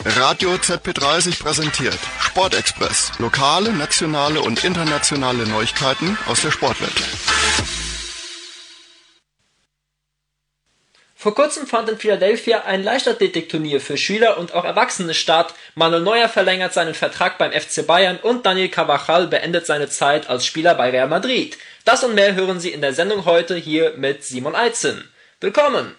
Radio ZP30 präsentiert Sportexpress. Lokale, nationale und internationale Neuigkeiten aus der Sportwelt. Vor kurzem fand in Philadelphia ein Leichtathletikturnier für Schüler und auch Erwachsene statt. Manuel Neuer verlängert seinen Vertrag beim FC Bayern und Daniel Carvajal beendet seine Zeit als Spieler bei Real Madrid. Das und mehr hören Sie in der Sendung heute hier mit Simon Eitzen. Willkommen!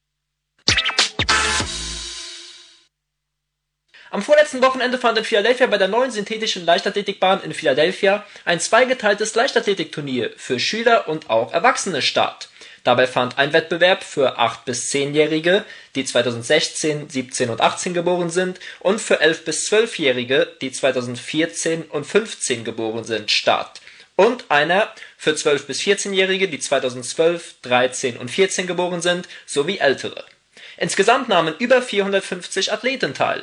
Am vorletzten Wochenende fand in Philadelphia bei der neuen synthetischen Leichtathletikbahn in Philadelphia ein zweigeteiltes Leichtathletikturnier für Schüler und auch Erwachsene statt. Dabei fand ein Wettbewerb für 8- bis 10-Jährige, die 2016, 17 und 18 geboren sind, und für 11- bis 12-Jährige, die 2014 und 15 geboren sind, statt. Und einer für 12- bis 14-Jährige, die 2012, 13 und 14 geboren sind, sowie Ältere. Insgesamt nahmen über 450 Athleten teil.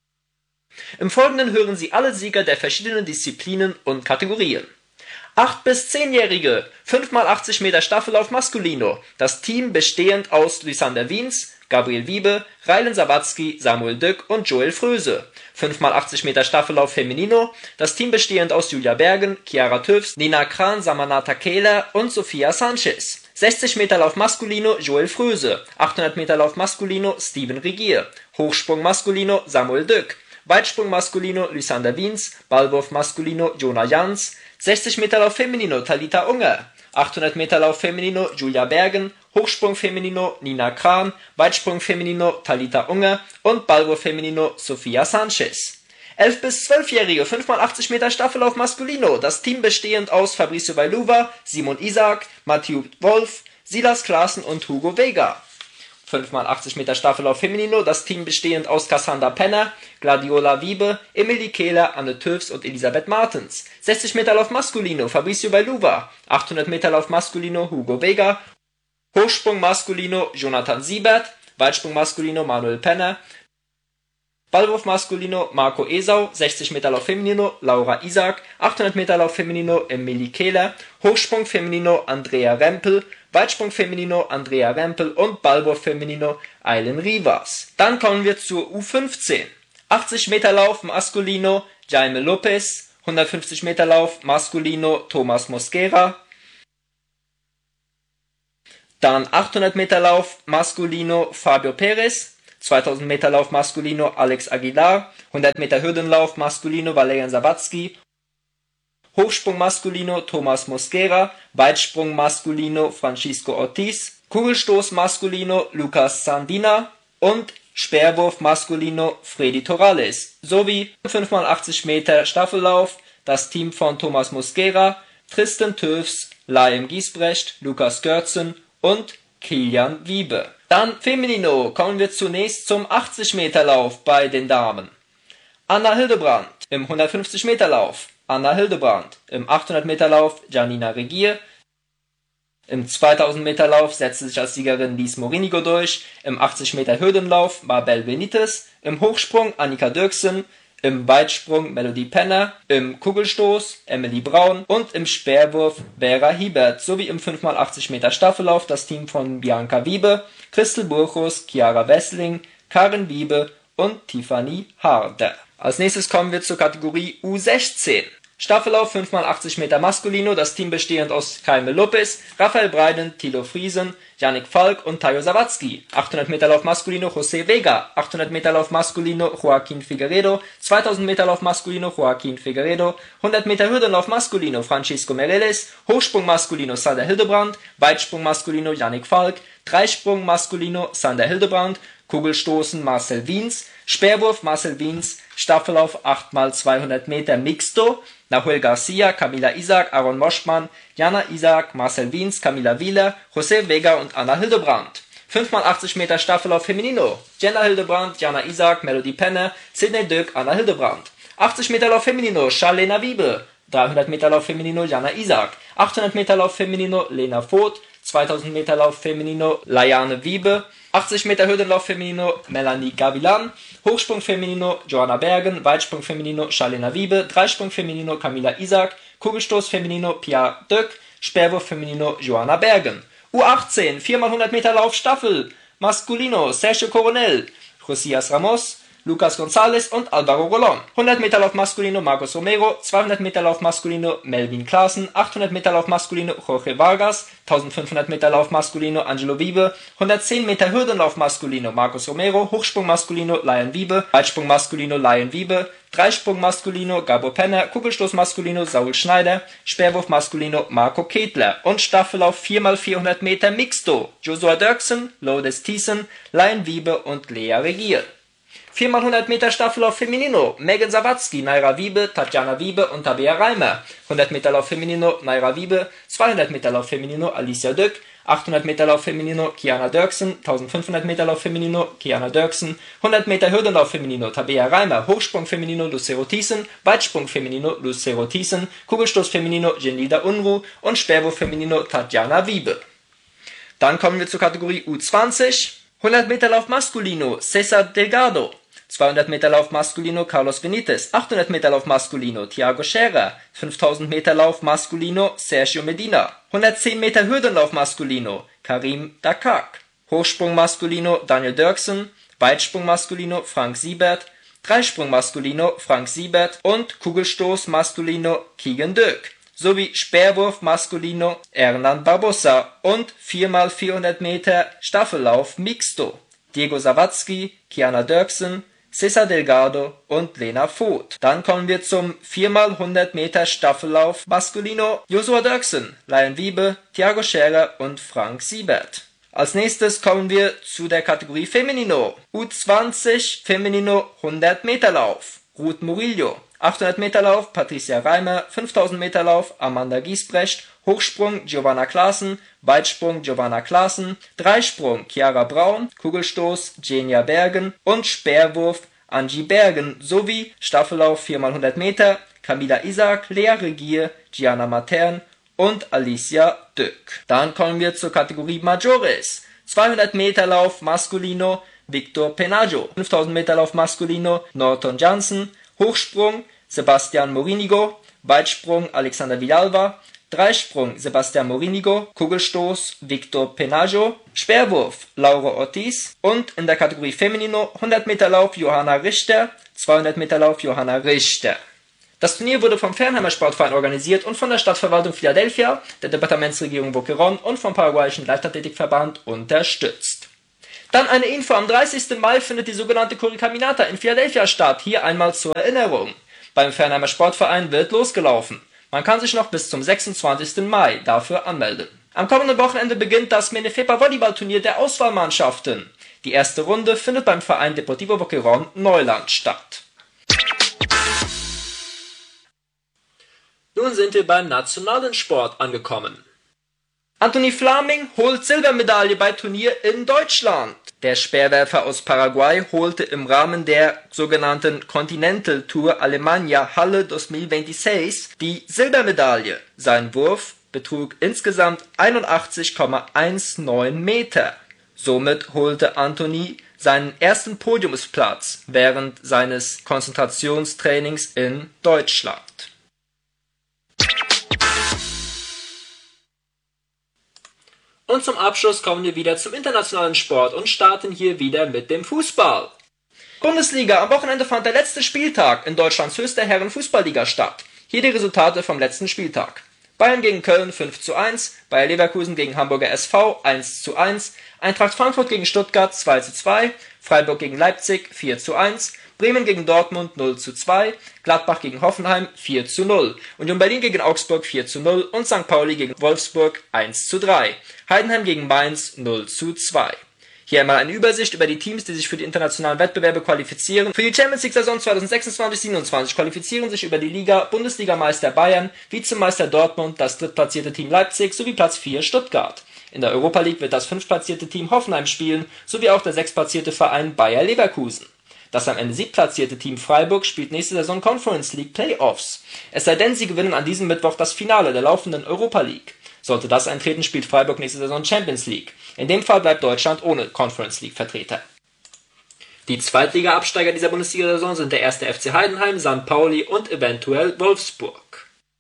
Im Folgenden hören Sie alle Sieger der verschiedenen Disziplinen und Kategorien. 8- bis 10-Jährige, 5x80 Meter Staffellauf Masculino, das Team bestehend aus Lysander Wiens, Gabriel Wiebe, Raylan Sawatzki, Samuel Dück und Joel Fröse. 5x80 Meter Staffellauf Feminino, das Team bestehend aus Julia Bergen, Chiara Tüfs, Nina Kran, Samanata Kehler und Sofia Sanchez. 60 Meter Lauf Masculino Joel Fröse, 800 Meter Lauf Masculino Steven Regier, Hochsprung Masculino Samuel Dück, Weitsprung Masculino Lysander Wiens, Ballwurf Masculino Jonah Jans, 60 Meter Lauf Feminino Talita Unger, 800 Meter Lauf Feminino Julia Bergen, Hochsprung Feminino Nina Kran, Weitsprung Feminino Talita Unger und Ballwurf Feminino Sofia Sanchez. 11- bis 12-Jährige 5x80 Meter Staffellauf Masculino, das Team bestehend aus Fabricio Vailuva, Simon Isaac, Mathieu Wolf, Silas Klaassen und Hugo Vega. 5x80 Meter Staffellauf Feminino, das Team bestehend aus Cassandra Penner, Gladiola Wiebe, Emilie Kehler, Anne Tüfs und Elisabeth Martens. 60 Meter Lauf Masculino Fabricio Vailuva, 800 Meter Lauf Masculino Hugo Vega, Hochsprung Masculino Jonathan Siebert, Weitsprung Masculino Manuel Penner, Ballwurf Masculino Marco Esau, 60 Meter Lauf Feminino Laura Isaac, 800 Meter Lauf Feminino Emilie Kehler, Hochsprung Feminino Andrea Rempel, Weitsprung Feminino Andrea Rempel und Ballwurf Feminino Aileen Rivas. Dann kommen wir zur U15. 80 Meter Lauf Masculino Jaime Lopez, 150 Meter Lauf Masculino Thomas Mosquera, dann 800 Meter Lauf Masculino Fabio Perez, 2000 Meter Lauf Masculino Alex Aguilar, 100 Meter Hürdenlauf Masculino Valerian Sawatzki, Hochsprung Masculino Thomas Mosquera, Weitsprung Masculino Francisco Ortiz, Kugelstoß Masculino Lucas Sandina und Speerwurf Masculino Freddy Torales, sowie 5x80 Meter Staffellauf das Team von Thomas Mosquera, Tristan Tüfs, Liam Giesbrecht, Lukas Görzen und Kilian Wiebe. Dann Feminino, kommen wir zunächst zum 80 Meter Lauf bei den Damen. Anna Hildebrandt im 150 Meter Lauf, Anna Hildebrandt im 800 Meter Lauf, Janina Regier, im 2000 Meter Lauf setzte sich als Siegerin Lies Morinigo durch, im 80 Meter Hürdenlauf Mabel Benitez, im Hochsprung Annika Dirksen, im Weitsprung Melody Penner, im Kugelstoß Emily Braun und im Speerwurf Vera Hiebert sowie im 5x80 Meter Staffellauf das Team von Bianca Wiebe, Christel Burchus, Chiara Wessling, Karin Wiebe und Tiffany Harder. Als nächstes kommen wir zur Kategorie U16. Staffellauf 5x80 Meter Masculino, das Team bestehend aus Jaime Lopez, Raphael Breiden, Thilo Friesen, Yannick Falk und Tayo Sawatzki. 800 Meter Lauf Masculino José Vega, 800 Meter Lauf Masculino Joaquín Figueredo, 2000 Meter Lauf Masculino Joaquín Figueredo, 100 Meter Hürdenlauf Masculino Francisco Mereles, Hochsprung Masculino Sander Hildebrandt, Weitsprung Masculino Yannick Falk, Dreisprung Masculino Sander Hildebrandt, Kugelstoßen Marcel Wiens, Speerwurf Marcel Wiens, Staffellauf 8x200 Meter Mixto, Nahuel Garcia, Camila Isaac, Aaron Moschmann, Jana Isaac, Marcel Wiens, Camila Wieler, José Vega und Anna Hildebrandt. 5x80 Meter Staffellauf Feminino, Jenna Hildebrandt, Jana Isaac, Melody Penner, Sidney Dück, Anna Hildebrandt. 80 Meter Lauf Feminino, Charlena Wiebe, 300 Meter Lauf Feminino, Jana Isaac, 800 Meter Lauf Feminino, Lena Voth, 2000 Meter Lauf Feminino, Layane Wiebe, 80 Meter Hürdenlauf Feminino, Melanie Gavilan, Hochsprung Feminino, Joanna Bergen, Weitsprung Feminino, Charlena Wiebe, Dreisprung Feminino, Camila Isaac, Kugelstoß Feminino, Pia Döck, Speerwurf Feminino, Joanna Bergen. U18, 4x100 Meter Lauf Staffel, Masculino, Sergio Coronel, Josias Ramos, Lucas González und Álvaro Rolón. 100 Meter Lauf Masculino Marcos Romero, 200 Meter Lauf Masculino Melvin Klaassen, 800 Meter Lauf Masculino Jorge Vargas, 1500 Meter Lauf Masculino Angelo Wiebe, 110 Meter Hürdenlauf Masculino Marcos Romero, Hochsprung Masculino Lion Wiebe, Weitsprung Masculino Lion Wiebe, Dreisprung Masculino Gabor Penner, Kugelstoß Masculino Saul Schneider, Speerwurf Masculino Marco Ketler und Staffellauf 4x400 Meter Mixto Joshua Dirksen, Lourdes Thiessen, Lion Wiebe und Lea Regier. 4x100 Meter Staffellauf Feminino, Megan Sawatzki, Naira Wiebe, Tatjana Wiebe und Tabea Reimer. 100 Meter Lauf Feminino, Naira Wiebe, 200 Meter Lauf Feminino, Alicia Dück, 800 Meter Lauf Feminino, Kiana Dirksen, 1500 Meter Lauf Feminino, Kiana Dirksen, 100 Meter Hürdenlauf Feminino, Tabea Reimer, Hochsprung Feminino, Lucero Thiessen, Weitsprung Feminino, Lucero Thiessen, Kugelstoß Feminino, Genida Unruh und Speerwurf Feminino, Tatjana Wiebe. Dann kommen wir zur Kategorie U20. 100 Meter Lauf Masculino, Cesar Delgado. 200 Meter Lauf Masculino, Carlos Benitez. 800 Meter Lauf Masculino, Thiago Scherer. 5000 Meter Lauf Masculino, Sergio Medina. 110 Meter Hürdenlauf Masculino, Karim Dakak. Hochsprung Masculino, Daniel Dirksen. Weitsprung Masculino, Frank Siebert. Dreisprung Masculino, Frank Siebert. Und Kugelstoß Masculino, Keegan Dök. Sowie Speerwurf Masculino, Hernan Barbosa. Und 4x400 Meter Staffellauf Mixto, Diego Sawatzki, Kiana Dirksen, Cesar Delgado und Lena Voth. Dann kommen wir zum 4x100 Meter Staffellauf Masculino, Joshua Dirksen, Lion Wiebe, Thiago Scherer und Frank Siebert. Als nächstes kommen wir zu der Kategorie Feminino. U20 Feminino 100 Meter Lauf, Ruth Murillo. 800 Meter Lauf Patricia Reimer, 5000 Meter Lauf Amanda Giesbrecht, Hochsprung Giovanna Klaassen, Weitsprung Giovanna Klaassen, Dreisprung Chiara Braun, Kugelstoß Genia Bergen und Speerwurf Angie Bergen sowie Staffellauf 4x100 Meter Camila Isaac, Lea Regier, Gianna Matern und Alicia Dück. Dann kommen wir zur Kategorie Majores. 200 Meter Lauf Masculino Victor Penaggio, 5000 Meter Lauf Masculino Norton Jansen, Hochsprung Sebastian Morinigo, Weitsprung Alexander Villalba, Dreisprung Sebastian Morinigo, Kugelstoß Victor Penaggio, Speerwurf Laura Ortiz und in der Kategorie Feminino 100 Meter Lauf Johanna Richter, 200 Meter Lauf Johanna Richter. Das Turnier wurde vom Fernheimer Sportverein organisiert und von der Stadtverwaltung Philadelphia, der Departementsregierung Boquerón und vom paraguayischen Leichtathletikverband unterstützt. Dann eine Info, am 30. Mai findet die sogenannte Corricaminata in Philadelphia statt, hier einmal zur Erinnerung. Beim Fernheimer Sportverein wird losgelaufen. Man kann sich noch bis zum 26. Mai dafür anmelden. Am kommenden Wochenende beginnt das Menefepa Volleyballturnier der Auswahlmannschaften. Die erste Runde findet beim Verein Deportivo Boquerón Neuland statt. Nun sind wir beim nationalen Sport angekommen. Anthony Flaming holt Silbermedaille bei Turnier in Deutschland. Der Speerwerfer aus Paraguay holte im Rahmen der sogenannten Continental Tour Alemania Halle 2026 die Silbermedaille. Sein Wurf betrug insgesamt 81,19 Meter. Somit holte Anthony seinen ersten Podiumsplatz während seines Konzentrationstrainings in Deutschland. Und zum Abschluss kommen wir wieder zum internationalen Sport und starten hier wieder mit dem Fußball. Bundesliga, am Wochenende fand der letzte Spieltag in Deutschlands höchster Herren-Fußballliga statt. Hier die Resultate vom letzten Spieltag. Bayern gegen Köln 5:1, Bayer Leverkusen gegen Hamburger SV 1:1, Eintracht Frankfurt gegen Stuttgart 2:2, Freiburg gegen Leipzig 4:1, Bremen gegen Dortmund 0:2, Gladbach gegen Hoffenheim 4:0, Union Berlin gegen Augsburg 4:0 und St. Pauli gegen Wolfsburg 1:3, Heidenheim gegen Mainz 0:2. Hier einmal eine Übersicht über die Teams, die sich für die internationalen Wettbewerbe qualifizieren. Für die Champions League Saison 2026/27 qualifizieren sich über die Liga Bundesligameister Bayern, Vizemeister Dortmund, das drittplatzierte Team Leipzig sowie Platz 4 Stuttgart. In der Europa League wird das fünftplatzierte Team Hoffenheim spielen, sowie auch der sechstplatzierte Verein Bayer Leverkusen. Das am Ende siebtplatzierte Team Freiburg spielt nächste Saison Conference League Playoffs. Es sei denn, sie gewinnen an diesem Mittwoch das Finale der laufenden Europa League. Sollte das eintreten, spielt Freiburg nächste Saison Champions League. In dem Fall bleibt Deutschland ohne Conference League Vertreter. Die Zweitliga-Absteiger dieser Bundesliga-Saison sind der 1. FC Heidenheim, St. Pauli und eventuell Wolfsburg.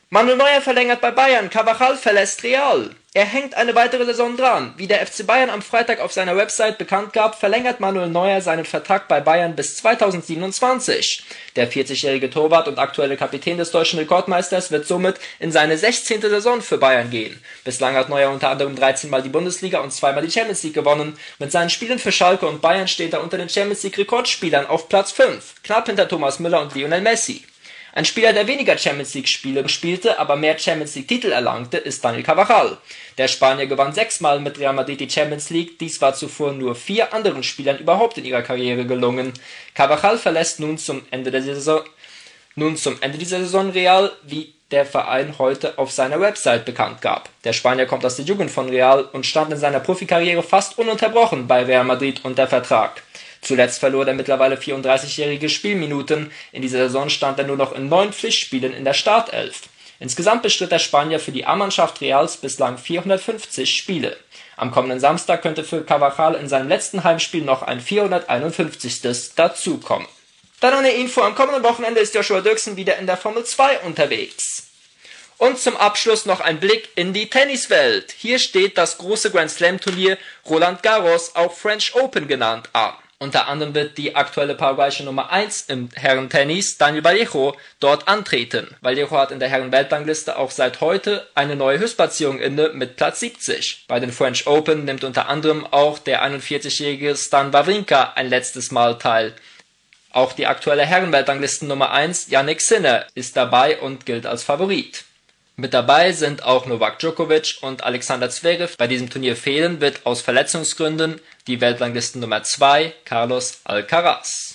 Manuel Neuer verlängert bei Bayern, Carvajal verlässt Real. Er hängt eine weitere Saison dran. Wie der FC Bayern am Freitag auf seiner Website bekannt gab, verlängert Manuel Neuer seinen Vertrag bei Bayern bis 2027. Der 40-jährige Torwart und aktuelle Kapitän des deutschen Rekordmeisters wird somit in seine 16. Saison für Bayern gehen. Bislang hat Neuer unter anderem 13 Mal die Bundesliga und 2-mal die Champions League gewonnen. Mit seinen Spielen für Schalke und Bayern steht er unter den Champions League Rekordspielern auf Platz 5, knapp hinter Thomas Müller und Lionel Messi. Ein Spieler, der weniger Champions League Spiele spielte, aber mehr Champions League Titel erlangte, ist Daniel Carvajal. Der Spanier gewann 6-mal mit Real Madrid die Champions League, dies war zuvor nur 4 anderen Spielern überhaupt in ihrer Karriere gelungen. Carvajal verlässt nun zum Ende dieser Saison Real, wie der Verein heute auf seiner Website bekannt gab. Der Spanier kommt aus der Jugend von Real und stand in seiner Profikarriere fast ununterbrochen bei Real Madrid unter Vertrag. Zuletzt verlor der mittlerweile 34-jährige Spielminuten. In dieser Saison stand er nur noch in 9 Pflichtspielen in der Startelf. Insgesamt bestritt der Spanier für die A-Mannschaft Reals bislang 450 Spiele. Am kommenden Samstag könnte für Carvajal in seinem letzten Heimspiel noch ein 451. dazukommen. Dann noch eine Info: Am kommenden Wochenende ist Joshua Dirksen wieder in der Formel 2 unterwegs. Und zum Abschluss noch ein Blick in die Tenniswelt. Hier steht das große Grand Slam Turnier Roland Garros, auch French Open genannt, an. Unter anderem wird die aktuelle paraguayische Nummer 1 im Herrentennis, Daniel Vallejo, dort antreten. Vallejo hat in der Herrenweltrangliste auch seit heute eine neue Höchstplatzierung inne mit Platz 70. Bei den French Open nimmt unter anderem auch der 41-jährige Stan Wawrinka ein letztes Mal teil. Auch die aktuelle Herrenweltranglisten Nummer 1, Jannik Sinner, ist dabei und gilt als Favorit. Mit dabei sind auch Novak Djokovic und Alexander Zverev. Bei diesem Turnier fehlen wird aus Verletzungsgründen die Weltranglisten Nummer 2, Carlos Alcaraz.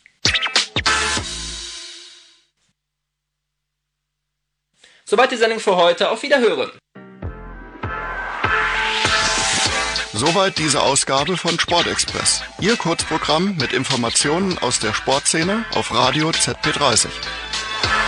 Soweit die Sendung für heute. Auf Wiederhören. Soweit diese Ausgabe von Sportexpress. Ihr Kurzprogramm mit Informationen aus der Sportszene auf Radio ZP30.